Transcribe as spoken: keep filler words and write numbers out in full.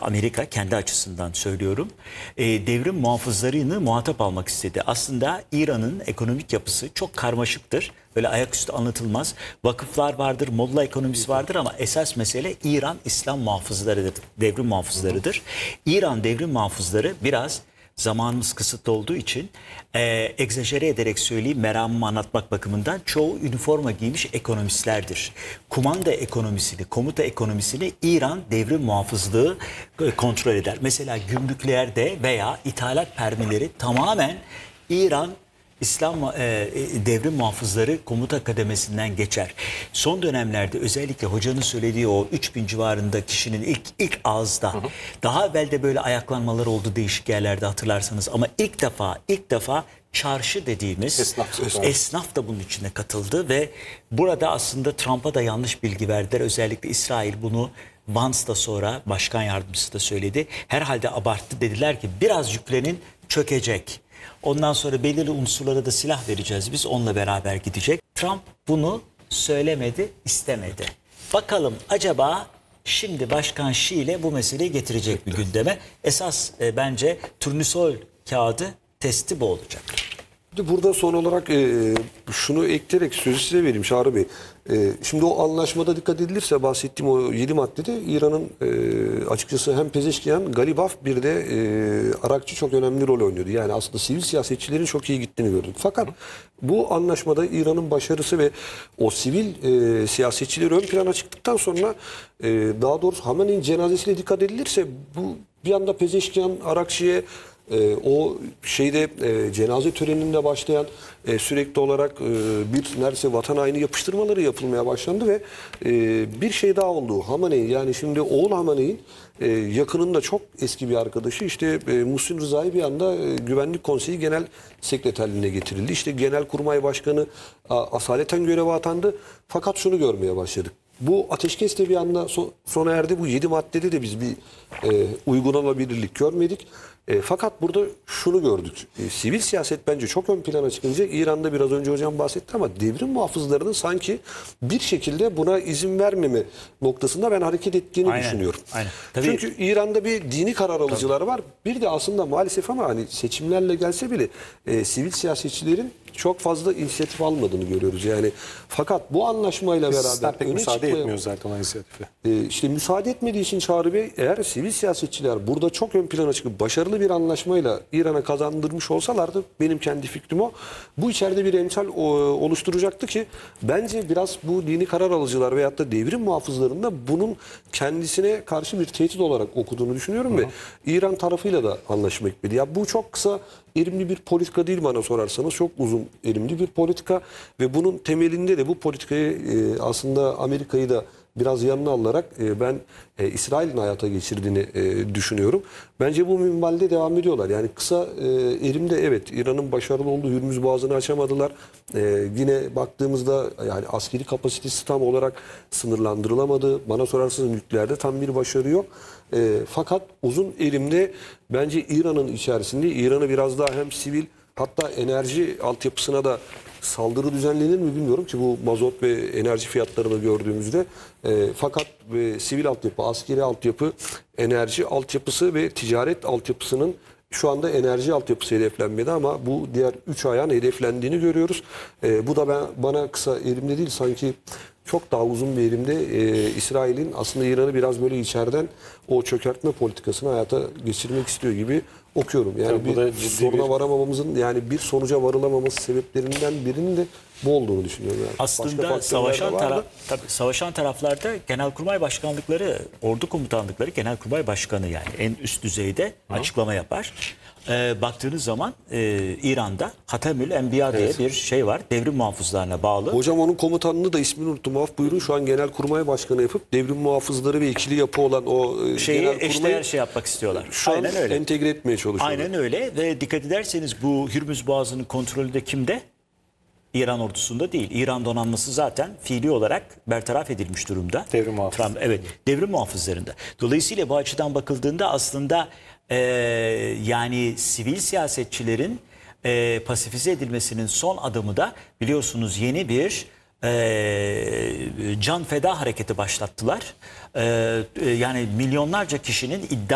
Amerika kendi açısından söylüyorum, e, devrim muhafızlarını muhatap almak istedi. Aslında İran'ın ekonomik yapısı çok karmaşıktır. Böyle ayaküstü anlatılmaz. Vakıflar vardır, molla ekonomisi vardır ama esas mesele İran İslam muhafızlarıdır, devrim muhafızlarıdır. İran devrim muhafızları biraz zamanımız kısıtlı olduğu için e, egzajere ederek söyleyeyim, meramımı anlatmak bakımından çoğu üniforma giymiş ekonomistlerdir. Kumanda ekonomisini, komuta ekonomisini İran devrim muhafızlığı e, kontrol eder. Mesela gümrüklerde veya ithalat permileri tamamen İran İslam e, devrim muhafızları komuta kademesinden geçer. Son dönemlerde özellikle hocanın söylediği o üç bin civarında kişinin ilk ilk ağızda, hı hı, daha evvel de böyle ayaklanmalar oldu değişik yerlerde hatırlarsanız, ama ilk defa ilk defa çarşı dediğimiz esnaf, esnaf. esnaf da bunun içine katıldı ve burada aslında Trump'a da yanlış bilgi verdiler. Özellikle İsrail bunu, Vance da sonra başkan yardımcısı da söyledi. Herhalde abarttı, dediler ki biraz yüklenin, çökecek. Ondan sonra belirli unsurlara da silah vereceğiz, biz onunla beraber gidecek. Trump bunu söylemedi, istemedi. Bakalım acaba şimdi Başkan Xi ile bu meseleyi getirecek bir gündeme. Esas e, bence turnusol kağıdı testi bu olacak. Burada son olarak e, şunu ekleyerek sözü size vereyim Çağrı Bey. E, şimdi o anlaşmada dikkat edilirse bahsettiğim o yedi maddede İran'ın e, açıkçası hem Pezeşkiyan, Galibaf bir de e, Arakçı çok önemli rol oynuyordu. Yani aslında sivil siyasetçilerin çok iyi gittiğini gördük. Fakat bu anlaşmada İran'ın başarısı ve o sivil e, siyasetçiler ön plana çıktıktan sonra e, daha doğrusu Hamene'nin cenazesine dikkat edilirse bu bir anda Pezeşkiyan, Arakçı'ya Ee, o şeyde e, cenaze töreninde başlayan e, sürekli olarak e, bir neredeyse vatan haini yapıştırmaları yapılmaya başlandı ve e, bir şey daha oldu. Hamenei, yani şimdi oğul Hamenei'nin e, yakınında çok eski bir arkadaşı işte e, Muhsin Rıza'yı bir anda e, Güvenlik Konseyi Genel Sekreterliğine getirildi. İşte Genelkurmay Başkanı a, asaleten göreve atandı. Fakat şunu görmeye başladık. Bu ateşkes de bir anda so sona erdi. Bu yedi maddede de biz bir e, uygulanabilirlik görmedik. E, fakat burada şunu gördük. E, sivil siyaset bence çok ön plana çıkınca İran'da biraz önce hocam bahsetti ama devrim muhafızlarının sanki bir şekilde buna izin vermeme noktasında ben hareket ettiğini aynen, düşünüyorum. Aynen. Tabii. Çünkü İran'da bir dini karar alıcılar var. Bir de aslında maalesef ama hani seçimlerle gelse bile e, sivil siyasetçilerin çok fazla inisiyatif almadığını görüyoruz. Yani fakat bu anlaşmayla beraber Sistem pek müsaade çıkmaya, etmiyor zaten o inisiyatife. E, işte müsaade etmediği için Çağrı Bey, eğer sivil siyasetçiler burada çok ön plana çıkıp başarılı bir anlaşmayla İran'a kazandırmış olsalardı, benim kendi fikrim o, bu içeride bir emsal o, oluşturacaktı ki bence biraz bu dini karar alıcılar veyahut da devrim muhafızlarının da bunun kendisine karşı bir tehdit olarak okuduğunu düşünüyorum. Hı hı. Ve İran tarafıyla da anlaşma etmedi. Ya bu çok kısa erimli bir politika değil bana sorarsanız, çok uzun erimli bir politika ve bunun temelinde de bu politikayı e, aslında Amerika'yı da biraz yanına alarak e, ben e, İsrail'in hayata geçirdiğini e, düşünüyorum. Bence bu minvalde devam ediyorlar. Yani kısa e, erimde evet İran'ın başarılı olduğu, Hürmüz Boğazı'nı açamadılar. E, yine baktığımızda yani askeri kapasitesi tam olarak sınırlandırılamadı. Bana sorarsanız nükleerde tam bir başarı yok. E, fakat uzun erimde bence İran'ın içerisinde İran'ı biraz daha hem sivil hatta enerji altyapısına da saldırı düzenlenir mi bilmiyorum ki bu mazot ve enerji fiyatlarını gördüğümüzde. E, fakat e, sivil altyapı, askeri altyapı, enerji altyapısı ve ticaret altyapısının şu anda enerji altyapısı hedeflenmedi ama bu diğer üç ayağın hedeflendiğini görüyoruz. E, bu da ben, bana kısa erimde değil sanki çok daha uzun bir erimde e, İsrail'in aslında İran'ı biraz böyle içeriden o çökertme politikasını hayata geçirmek istiyor gibi okuyorum. Yani tabii bir soruna bir... varamamamızın, yani bir sonuca varılamaması sebeplerinden birinin de bu olduğunu düşünüyorum. Yani. Aslında savaşan taraf, tabii savaşan taraflarda genelkurmay başkanlıkları, ordu komutanlıkları genelkurmay başkanı yani en üst düzeyde hı, açıklama yapar. Ee, baktığınız zaman e, İran'da Hatemül Enbiya diye evet, bir şey var. Devrim muhafızlarına bağlı. Hocam onun komutanını da ismini unuttum. Af buyurun, şu an Genelkurmay Başkanı yapıp devrim muhafızları ve ikili yapı olan o şeyi eşdeğer şey yapmak istiyorlar. Şu Aynen an öyle. entegre etmeye çalışıyorlar. Aynen öyle ve dikkat ederseniz bu Hürmüz Boğazı'nın kontrolü de kimde? İran ordusunda değil. İran donanması zaten fiili olarak bertaraf edilmiş durumda. Devrim muhafızları. Trump, evet, devrim muhafızlarında. Dolayısıyla bu açıdan bakıldığında aslında e, yani sivil siyasetçilerin e, pasifize edilmesinin son adımı da biliyorsunuz yeni bir e, can feda hareketi başlattılar. E, yani milyonlarca kişinin iddia